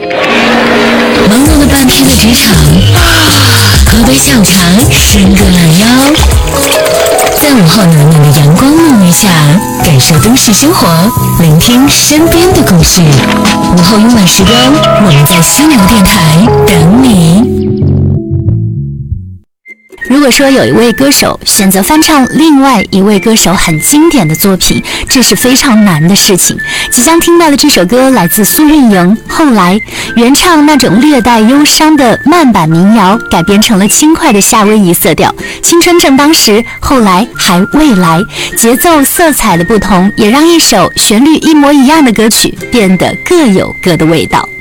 忙碌了半天的职场，喝杯下午茶，伸个懒腰，在午后暖暖的阳光沐浴下，感受都市生活，聆听身边的故事。午后慵懒时光，我们在犀牛电台等你。 如果说有一位歌手选择翻唱另外一位歌手很经典的作品，这是非常难的事情。即将听到的这首歌来自苏运莹，后来原唱那种略带忧伤的慢板民谣改编成了轻快的夏威夷色调，青春正当时，后来还未来，节奏色彩的不同也让一首旋律一模一样的歌曲变得各有各的味道。